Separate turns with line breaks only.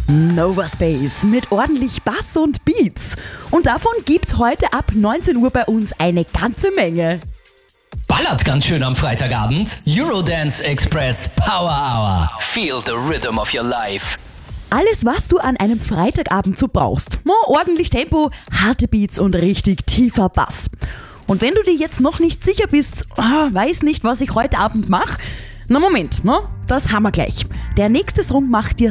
Nova Space mit ordentlich Bass und Beats. Und davon gibt's heute ab 19 Uhr bei uns eine ganze Menge.
Ballert ganz schön am Freitagabend. Eurodance Express Power Hour. Feel the rhythm of your life.
Alles, was du an einem Freitagabend so brauchst. Ordentlich Tempo, harte Beats und richtig tiefer Bass. Und wenn du dir jetzt noch nicht sicher bist, weiß nicht, was ich heute Abend mache, na Moment, das haben wir gleich. Der nächste Song macht dir